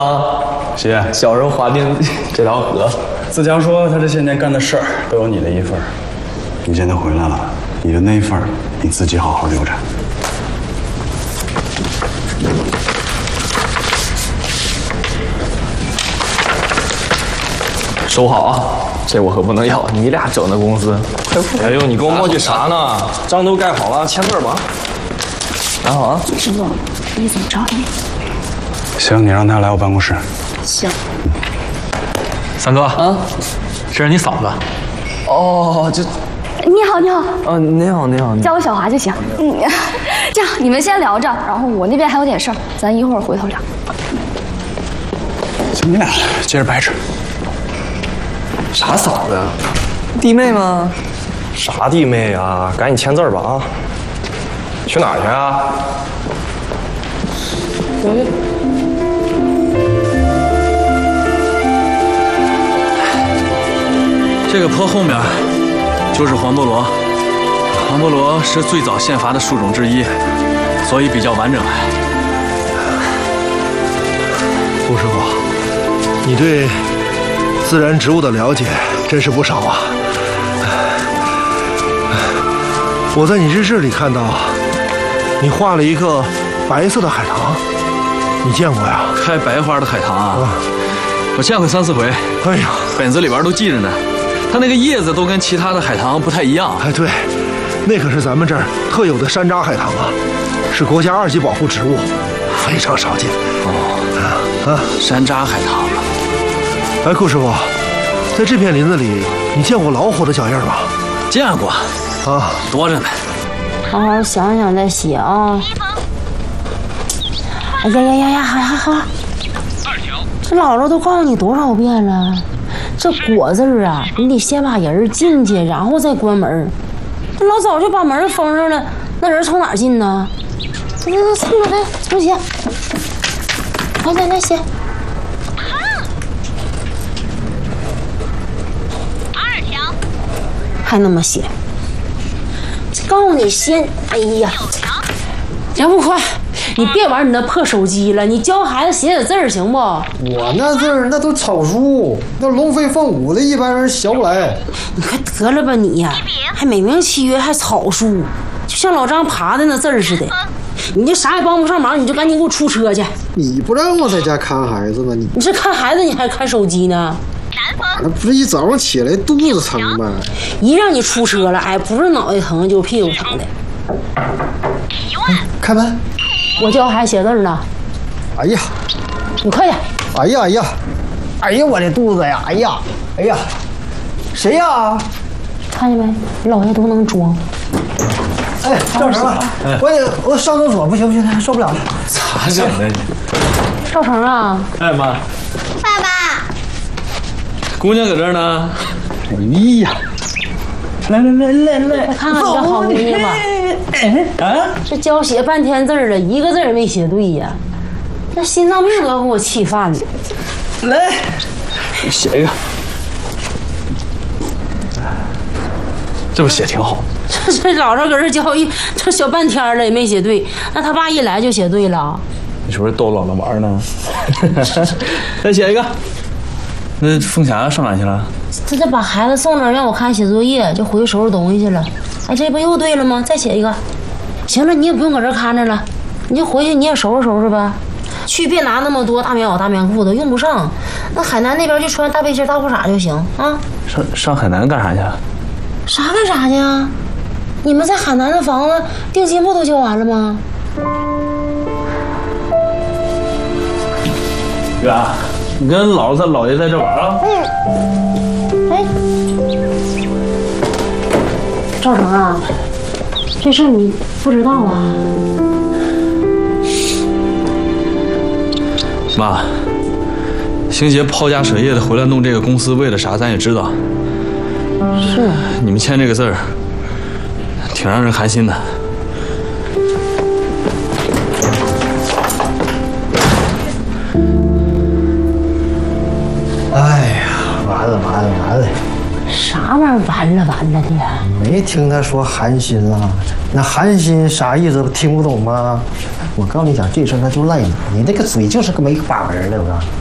姐，小时候划定这条河。 自强说他这些年干的事儿都有你的一份。 你现在回来了，你的那一份儿你自己好好留着。 收好啊，这我可不能要，你俩整的公司。 哎呦，你跟我磨叽啥呢？章都盖好了，签字吧。 拿好啊。 师傅，你怎么着你？ 行，你让他来我办公室。 行。 三哥啊，这是你嫂子。 哦，这。 你好，你好。 你好，你好。 叫我小华就行。这样你们先聊着，然后我那边还有点事儿，咱一会儿回头聊。 行，你俩接着掰扯。 啥嫂子呀？弟妹吗？ 啥弟妹啊？赶紧签字吧啊！去哪儿去啊？ 这个坡后面就是黄菠萝，黄菠萝是最早宪伐的树种之一，所以比较完整。 顾师傅，你对自然植物的了解真是不少啊！我在你日志里看到，你画了一个白色的海棠，你见过呀？ 开白花的海棠啊，我见过3、4回。 哎呀， 本子里边都记着呢。它那个叶子都跟其他的海棠不太一样。 哎，对，那可是咱们这儿特有的山楂海棠啊，是国家2级保护植物，非常少见。 山楂海棠。 哎，顾师傅，在这片林子里，你见过老虎的脚印吗？ 见过， 啊， 多着呢。 好好想想再写啊。哎呀，好。这姥姥都告诉你多少遍了，这果字儿啊，你得先把人进去，然后再关门。这老早就把门封上了，那人从哪儿进呢？来，重写。来写。2条。还那么写？告诉你先，哎呀，要不快，你别玩你那破手机了，你教孩子写点字儿行不？ 我那字儿那都草书，那龙飞凤舞的，一般人学不来。 你快得了吧你呀，还美名其曰还草书，就像老张爬的那字儿似的。你这啥也帮不上忙，你就赶紧给我出车去。 你不让我在家看孩子吗？你是看孩子，你还看手机呢？ 那不是一早上起来肚子疼吗？ 一让你出车了，哎，不是脑袋疼就是屁股疼的。 开门， 我教孩子写字呢。 哎呀， 你快点！ 哎呀，我的肚子呀！哎呀，谁呀？ 看见没？老爷都能装。 哎，赵成啊，我上厕所，不行，受不了了。 咋整的你？ 赵成啊！ 哎妈， 爸爸， 姑娘搁这儿呢。 哎呀，来， 快看看你这好姑娘吧。这教写半天字了，一个字也没写对呀，那心脏病都要给我气犯了。 来，写一个。这不写挺好。 这老师搁这教这小半天了也没写对，那他爸一来就写对了。 你是不是逗姥姥玩呢？再写一个。那凤霞上哪去了？ 这把孩子送那儿让我看写作业，就回去收拾东西去了。哎，这不又对了吗？再写一个。行了，你也不用搁这看着了，你就回去你也收拾收拾吧。去别拿那么多大棉袄大棉裤的，用不上。那海南那边就穿大背心大裤衩就行啊。 上海南干啥去？ 啥干啥去啊？你们在海南的房子定金不都交完了吗？ 远，你跟姥爷在这玩啊？ 哎，赵成啊，这事你不知道啊？ 妈，星杰抛家舍业的回来弄这个公司，为了啥咱也知道。 是。 你们签这个字儿，挺让人寒心的。 哎呀，完了！ 啥玩意儿完了的。 没听他说寒心了，那寒心啥意思？听不懂吗？我告诉你讲，这事儿那就赖你，你那个嘴就是个没把门的，我告诉你。